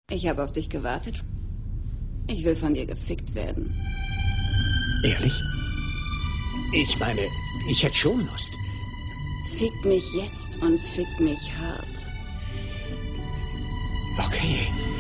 Ich habe auf dich gewartet. Ich will von dir gefickt werden. Ehrlich? Ich meine, ich hätte schon Lust. Fick mich jetzt und fick mich hart. Okay.